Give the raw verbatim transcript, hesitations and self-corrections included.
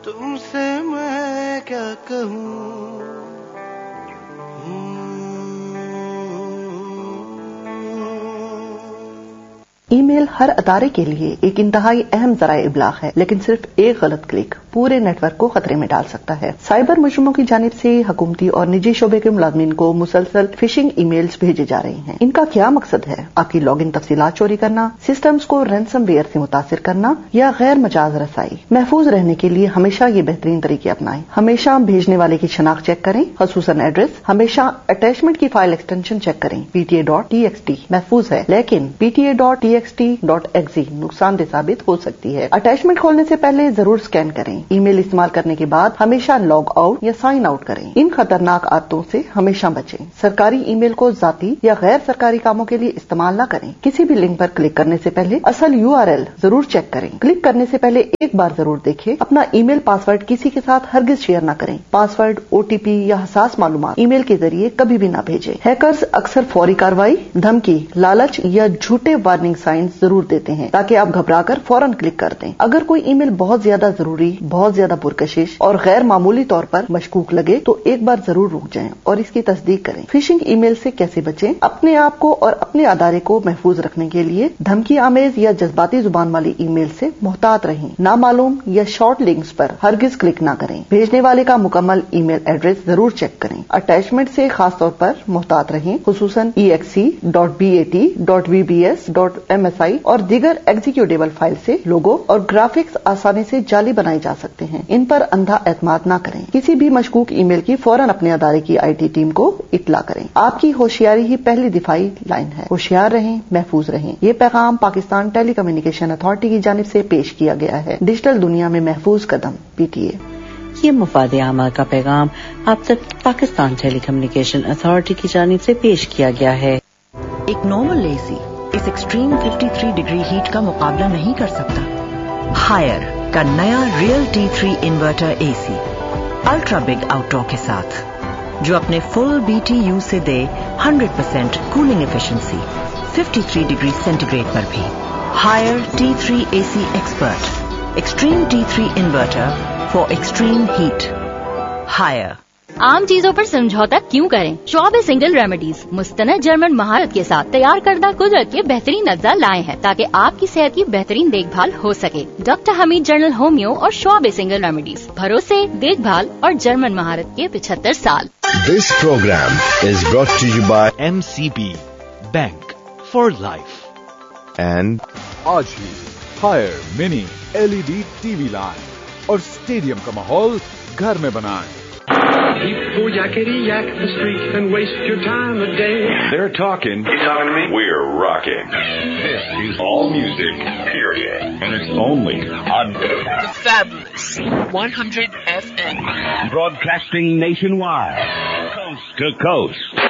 تم سے میں کیا کہوں. ای میل ہر ادارے کے لیے ایک انتہائی اہم ذرائع ابلاغ ہے، لیکن صرف ایک غلط کلک پورے نیٹ ورک کو خطرے میں ڈال سکتا ہے. سائبر مجرموں کی جانب سے حکومتی اور نجی شعبے کے ملازمین کو مسلسل فشنگ ای میلز بھیجے جا رہے ہیں. ان کا کیا مقصد ہے؟ آپ کی لاگ ان تفصیلات چوری کرنا، سسٹمز کو رینسم ویئر سے متاثر کرنا یا غیر مجاز رسائی. محفوظ رہنے کے لیے ہمیشہ یہ بہترین طریقے اپنائیں. ہمیشہ بھیجنے والے کی شناخت چیک کریں، خصوصاً ایڈریس. ہمیشہ اٹیچمنٹ کی فائل ایکسٹینشن چیک کریں. P T A dot T x T محفوظ ہے، لیکن P T A dot T x T dot exe نقصان دہ ثابت ہو سکتی ہے. اٹیچمنٹ کھولنے سے پہلے ضرور سکین کریں. ای میل استعمال کرنے کے بعد ہمیشہ لاگ آؤٹ یا سائن آؤٹ کریں. ان خطرناک عادتوں سے ہمیشہ بچیں. سرکاری ای میل کو ذاتی یا غیر سرکاری کاموں کے لیے استعمال نہ کریں. کسی بھی لنک پر کلک کرنے سے پہلے اصل یو آر ایل ضرور چیک کریں. کلک کرنے سے پہلے ایک بار ضرور دیکھیں. اپنا ای میل پاس ورڈ کسی کے ساتھ ہرگز شیئر نہ کریں. پاس ورڈ، او ٹی پی یا حساس معلومات ای میل کے ذریعے کبھی بھی نہ بھیجیں. ہیکرز اکثر فوری کارروائی، دھمکی، لالچ یا جھوٹے وارننگ سائنز ضرور دیتے ہیں تاکہ آپ گھبرا کر فوراً کلک کر دیں. اگر کوئی ای میل بہت زیادہ ضروری، بہت زیادہ پرکشش اور غیر معمولی طور پر مشکوک لگے تو ایک بار ضرور رک جائیں اور اس کی تصدیق کریں. فشنگ ای میل سے کیسے بچیں؟ اپنے آپ کو اور اپنے ادارے کو محفوظ رکھنے کے لیے دھمکی آمیز یا جذباتی زبان والی ای میل سے محتاط رہیں. نامعلوم یا شارٹ لنکس پر ہرگز کلک نہ کریں. بھیجنے والے کا مکمل ای میل ایڈریس ضرور چیک کریں. اٹیچمنٹ سے خاص طور پر محتاط رہیں، خصوصاً ای x C dot be A T dot we B S dot M S I اور دیگر ایگزیکیوٹیبل فائل سے لوگو اور گرافکس آسانی سے جعلی بنائے جا سکتے ہیں. ان پر اندھا اعتماد نہ کریں. کسی بھی مشکوک ای میل کی فوراً اپنے ادارے کی آئی ٹی ٹیم کو اطلاع کریں. آپ کی ہوشیاری ہی پہلی دفاعی لائن ہے. ہوشیار رہیں، محفوظ رہیں. یہ پیغام پاکستان ٹیلی کمیونیکیشن اتھارٹی کی جانب سے پیش کیا گیا ہے. ڈیجیٹل دنیا میں محفوظ قدم، پی ٹی اے. یہ مفاد عامہ کا پیغام آپ تک پاکستان ٹیلی کمیونیکیشن اتھارٹی کی جانب سے پیش کیا گیا ہے. ایک نارمل اے سی اس ایکسٹریم تھرٹی ڈگری ہیٹ کا مقابلہ نہیں کر سکتا. ہائر کا نیا ریئل ٹی تھری انورٹر اے سی الٹرا بگ آؤٹ ڈور کے ساتھ، جو اپنے فل بی ٹی یو سے دے hundred percent cooling efficiency fifty three degree centi grade پر بھی. Higher T three a C expert, extreme T three inverter for extreme heat. Higher. عام چیزوں پر سمجھوتا کیوں کریں؟ شعبہ سنگل ریمیڈیز مستند جرمن مہارت کے ساتھ تیار کردہ قدرت کے بہترین اجزاء لائے ہیں تاکہ آپ کی صحت کی بہترین دیکھ بھال ہو سکے. ڈاکٹر حمید جنرل ہومیو اور شعبہ سنگل ریمیڈیز، بھروسے، دیکھ بھال اور جرمن مہارت کے پچہتر سال. This program is brought to you by M C B Bank for Life and آج ہی ہائر منی L E D T V line اور اسٹیڈیم کا ماحول گھر میں بنائیں. People yakety yak the street and waste your time a day. they're talking. You talking to me? We're rocking. This is all music, period. And it's only on The Fabulous one hundred F M. broadcasting nationwide, coast to coast.